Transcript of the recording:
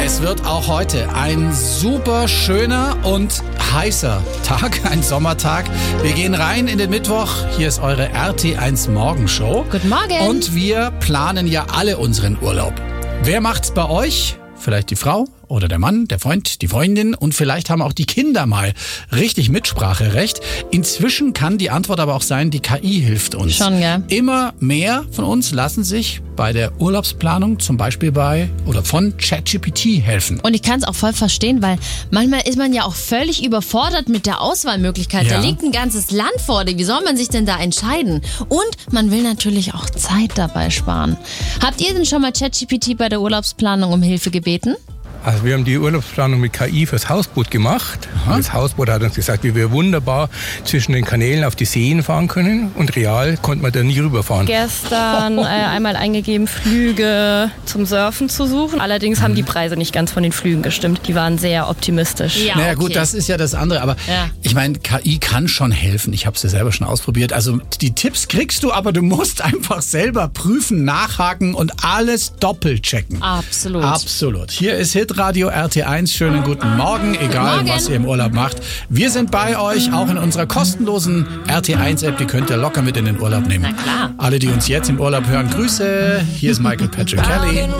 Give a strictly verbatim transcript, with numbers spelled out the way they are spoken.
Es wird auch heute ein super schöner und heißer Tag, ein Sommertag. Wir gehen rein in den Mittwoch. Hier ist eure R T eins Morgenshow. Guten Morgen. Und wir planen ja alle unseren Urlaub. Wer macht's bei euch? Vielleicht die Frau oder der Mann, der Freund, die Freundin und vielleicht haben auch die Kinder mal richtig Mitspracherecht. Inzwischen kann die Antwort aber auch sein, die K I hilft uns. Schon, gell? Immer mehr von uns lassen sich bei der Urlaubsplanung zum Beispiel bei oder von ChatGPT helfen. Und ich kann es auch voll verstehen, weil manchmal ist man ja auch völlig überfordert mit der Auswahlmöglichkeit. Ja. Da liegt ein ganzes Land vor dir. Wie soll man sich denn da entscheiden? Und man will natürlich auch Zeit dabei sparen. Habt ihr denn schon mal ChatGPT bei der Urlaubsplanung um Hilfe gebeten? Also wir haben die Urlaubsplanung mit K I fürs Hausboot gemacht. Und das Hausboot hat uns gesagt, wie wir wunderbar zwischen den Kanälen auf die Seen fahren können. Und real konnte man da nie rüberfahren. Gestern äh, einmal eingegeben, Flüge zum Surfen zu suchen. Allerdings haben die Preise nicht ganz von den Flügen gestimmt. Die waren sehr optimistisch. Ja, Naja okay. gut, das ist ja das andere, aber Ja. ich meine, K I kann schon helfen. Ich habe es ja selber schon ausprobiert. Also die Tipps kriegst du, aber du musst einfach selber prüfen, nachhaken und alles doppelt checken. Absolut. Absolut. Hier ist Hitradio R T eins. Schönen guten Morgen, egal Morgen. was ihr im Urlaub macht. Wir sind bei euch, auch in unserer kostenlosen R T eins App. Die könnt ihr locker mit in den Urlaub nehmen. Na klar. Alle, die uns jetzt im Urlaub hören, Grüße. Hier ist Michael Patrick Kelly.